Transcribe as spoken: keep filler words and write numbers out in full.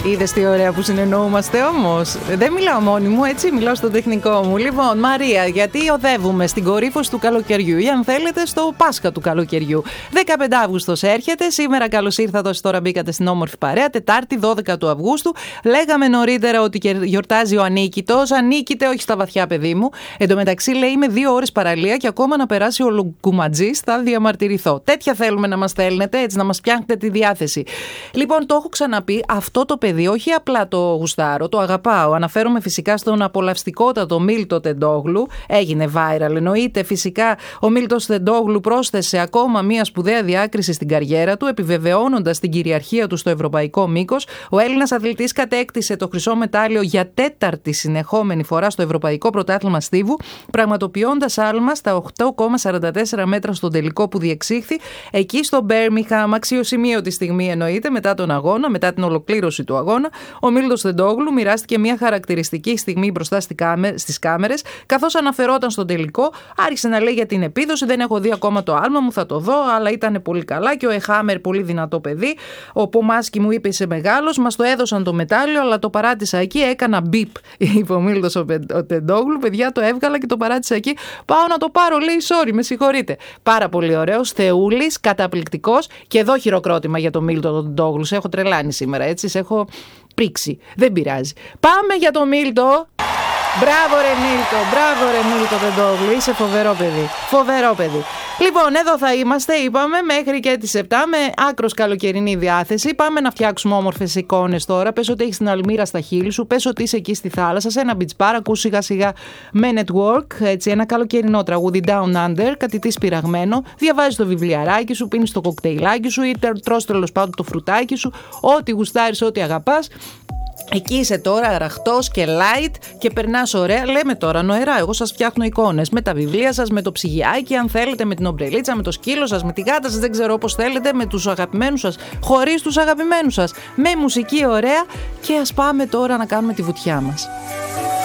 Είδες τι ωραία που συνεννοούμαστε όμως. Δεν μιλάω μόνη μου, έτσι, μιλάω στο τεχνικό μου. Λοιπόν, Μαρία, γιατί οδεύουμε στην κορύφωση του καλοκαιριού ή αν θέλετε στο Πάσχα του καλοκαιριού. δεκαπέντε Αυγούστος έρχεται. Σήμερα καλώς ήρθατε όσοι τώρα μπήκατε στην όμορφη παρέα. Τετάρτη δώδεκα του Αυγούστου. Λέγαμε νωρίτερα ότι γιορτάζει ο Ανίκητος. Ανίκητε, όχι στα βαθιά, παιδί μου. Εν τω μεταξύ, λέει, είμαι δύο ώρες παραλία και ακόμα να περάσει ο Λουκουματζής θα διαμαρτυρηθώ. Τέτοια θέλουμε να μας στέλνετε, έτσι, να μας πιάνετε τη διάθεση. Λοιπόν, το έχω ξαναπεί, αυτό το παιδί όχι απλά το γουστάρω, το αγαπάω. Αναφέρομαι φυσικά στον απολαυστικότατο Μίλτο Τεντόγλου. Έγινε viral, εννοείται. Φυσικά ο Μίλτος Τεντόγλου πρόσθεσε ακόμα μία σπουδαία διάκριση στην καριέρα του, επιβεβαιώνοντας την κυριαρχία του στο ευρωπαϊκό μήκος. Ο Έλληνας αθλητής κατέκτησε το χρυσό μετάλλιο για τέταρτη συνεχόμενη φορά στο Ευρωπαϊκό Πρωτάθλημα Στίβου, πραγματοποιώντας άλμα στα οκτώ κόμμα σαράντα τέσσερα μέτρα στον τελικό που διεξήχθη εκεί στο Μπέρμιχαμ. Αξιοσημείωτη στιγμή εννοείται μετά τον αγώνα, μετά την ολοκλήρωση του αγώνα. Ο Μίλτος Τεντόγλου μοιράστηκε μια χαρακτηριστική στιγμή μπροστά στις κάμερες, καθώς αναφερόταν στον τελικό. Άρχισε να λέει για την επίδοση. Δεν έχω δει ακόμα το άλμα μου, θα το δω, αλλά ήταν πολύ καλά. Και ο Εχάμερ, πολύ δυνατό παιδί. Ο Πομάσκι μου είπε είσαι μεγάλος, μας το έδωσαν το μετάλλιο, αλλά το παράτησα εκεί. Έκανα μπιπ, είπε ο Μίλτος ο Τεντόγλου. Παιδιά, το έβγαλα και το παράτησα εκεί. Πάω να το πάρω, λέει, sorry, με συγχωρείτε. Πάρα πολύ ωραίος, θεούλης, καταπληκτικός. Και εδώ χειροκρότημα για τον Μίλτο Τεντόγλου. Σε έχω τρελάνει σήμερα, έτσι. Σε έχω πρίξει. Δεν πειράζει. Πάμε για τον Μίλτο. Μπράβο ρε Μίλτο, μπράβο ρε Μίλτο Τεντόγλου, είσαι φοβερό παιδί, φοβερό παιδί. Λοιπόν, εδώ θα είμαστε, είπαμε, μέχρι και τις επτά με άκρος καλοκαιρινή διάθεση. Πάμε να φτιάξουμε όμορφες εικόνες τώρα. Πες ότι έχεις την αλμύρα στα χείλη σου, πες ότι είσαι εκεί στη θάλασσα, σε ένα beach bar, ακούς σιγά σιγά με network, έτσι, ένα καλοκαιρινό τραγούδι Down Under, κάτι τι σπυραγμένο, διαβάζεις το βιβλιαράκι σου, πίνεις το κοκτέιλάκι σου ή τρως τέλος πάντων το φρουτάκι σου, ό,τι γουστάρεις, ό,τι αγαπάς. Εκεί είσαι τώρα αραχτός και light και περνάς ωραία. Λέμε τώρα νοερά, εγώ σας φτιάχνω εικόνες με τα βιβλία σας, με το ψυγιάκι, αν θέλετε, με την ομπρελίτσα, με το σκύλο σας, με τη γάτα σας, δεν ξέρω όπως θέλετε, με τους αγαπημένους σας, χωρίς τους αγαπημένους σας, με μουσική ωραία. Και ας πάμε τώρα να κάνουμε τη βουτιά μας.